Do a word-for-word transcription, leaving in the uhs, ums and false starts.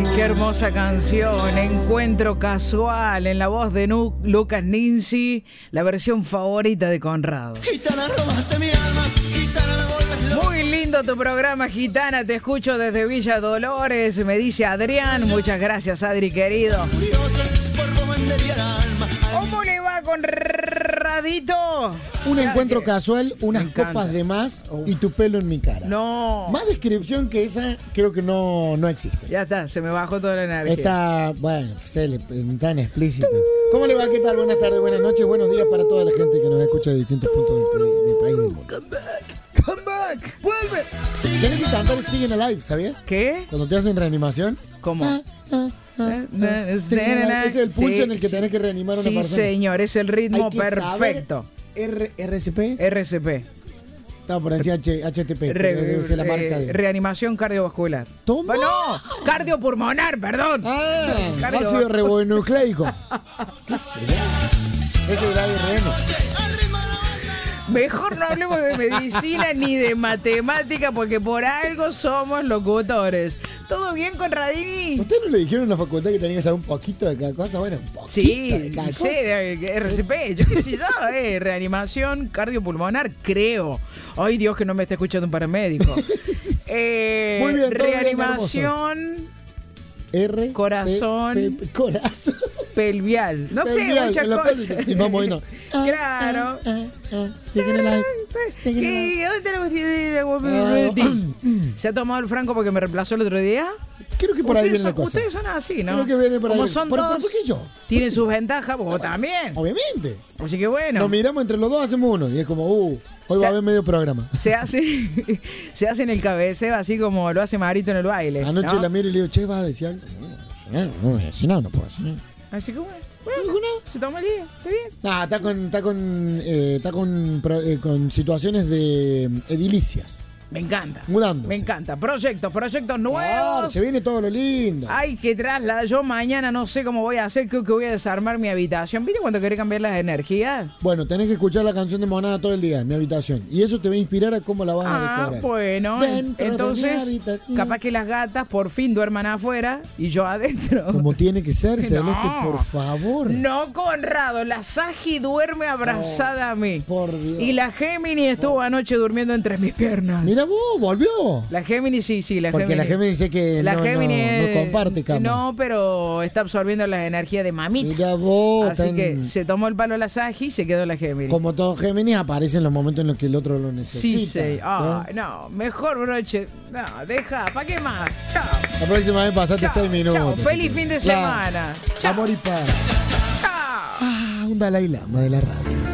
Qué hermosa canción, Encuentro Casual, en la voz de Nu- Lucas Ninzi, la versión favorita de Conrado. Gitana, robaste mi alma, gitana, me vuelves loco. Muy lindo tu programa, Gitana, te escucho desde Villa Dolores, me dice Adrián, muchas gracias, Adri, querido. Curioso, por vos vendería el alma. ¿Cómo le va con Radito? Un Ya encuentro que- casual, unas Me encanta. copas de más y tu pelo en mi cara. No, Más descripción que esa creo que no, no existe. ya está, se me bajó toda la energía. Está, bueno, se le- tan explícito. ¿Cómo le va? ¿Qué tal? Buenas tardes, buenas noches, buenos días para toda la gente que nos escucha de distintos puntos del, pa- del país del mundo. Come back, come back, vuelve. Tienes que cantar Staying Alive, ¿sabías? ¿Qué? Cuando te hacen reanimación. ¿Cómo? Ah, ah, ah, ah, Staying Alive. Es el pulso Sí, en el que sí. tenés que reanimar a una Sí, persona. señor, es el ritmo Hay que perfecto. saber R- RCP. R C P. Estaba por decir H- HTP. Re- pero debe ser la marca eh, de... Reanimación cardiovascular. ¡Toma! Bueno, cardiopulmonar, perdón. Ah, Cardio- ácido ribonucleico. ¿Qué será? Ese es el A R N. Mejor no hablemos de medicina ni de matemática porque por algo somos locutores. ¿Todo bien con Radini? ¿Ustedes no le dijeron en la facultad que tenía que saber un poquito de cada cosa? Bueno, un poquito Sí, de cada sí, cosa. de R C P, yo qué sé yo, eh, reanimación cardiopulmonar, creo. Ay, Dios, que no me está escuchando un paramédico. Eh, Muy bien, todo bien, reanimación R, Corazón. C, P, corazón. pelvial. No sé, Pelvial, muchas en la cosas. pelvis, y vamos viendo. Ah, Claro. ah, ah, ah, Staying alive, staying alive. ¿Qué? ¿Dónde tenemos que ir? Ah, ¿Se ha tomado el Franco porque me reemplazó el otro día? Creo que por ahí Ustedes viene la son, cosa. ustedes son así, ¿no? Creo que viene por ahí. Como son ¿Por, dos, por, ¿por qué yo? tienen sus ventajas, vos también. Obviamente. Así que bueno. Nos miramos entre los dos, hacemos uno. Y es como, uh, hoy O sea, va a haber medio programa. Se hace, se hace en el cabeceo así como lo hace Marito en el baile. Anoche ¿no? la miro y le digo, che, ¿vas a decir algo? No, no, no voy a decir nada, no puedo decir nada. Así que bueno, bueno, se toma el día, está bien. Ah, está con, está con, eh, está con, pro- eh, con situaciones de eh, edilicias. Me encanta. Mudándose. Me encanta. Proyectos, proyectos Claro, nuevos. se viene todo lo lindo. Ay, que trasladar. Yo mañana no sé cómo voy a hacer. Creo que voy a desarmar mi habitación. ¿Viste cuando querés cambiar las energías? Bueno, tenés que escuchar la canción de Monada todo el día en mi habitación. Y eso te va a inspirar a cómo la vas a Ah, decorar. bueno. Dentro de mi Entonces, habitación. capaz que las gatas por fin duerman afuera y yo adentro. Como tiene que ser, Celeste, No. por favor. No, Conrado. La Saji duerme abrazada a mí. Por Dios. Y la Gémini estuvo anoche durmiendo entre mis piernas. Mira vos, volvió. La Gémini, sí, sí, la Porque Gémini. la Gémini dice que La no, Gémini no, no es- comparte cama. No, pero está absorbiendo las energías de mamita. Mira vos. Así tan- que se tomó el palo la Saji y se quedó la Gémini. Como todo Géminis, aparece en los momentos en los que el otro lo necesita. Sí, sí. Ah, ¿eh? no, mejor broche. No, deja, ¿para qué más? Chao. La próxima vez pasaste Chao, seis minutos. chao. Feliz fin de Claro. semana. Chao. Amor y paz. Chao. Ah, un Dalai Lama de la radio.